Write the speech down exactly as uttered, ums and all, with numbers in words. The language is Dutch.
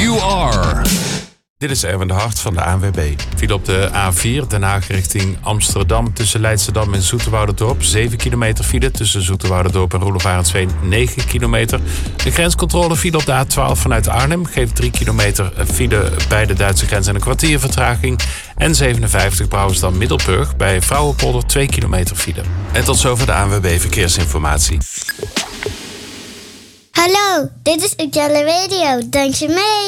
You are. Dit is Erwin de Hart van de A N W B. File op de A vier, Den Haag richting Amsterdam tussen Leidschendam en Zoeterwouderdorp. zeven kilometer file tussen Zoeterwouderdorp en Roelof Arendsveen, negen kilometer. De grenscontrole file op de A twaalf vanuit Arnhem geeft drie kilometer file bij de Duitse grens en een kwartier vertraging. En zevenenvijftig Brouwersdam Middelburg bij Vrouwenpolder twee kilometer file. En tot zover de A N W B Verkeersinformatie. Hallo, dit is Ugella Radio. Dank je mee.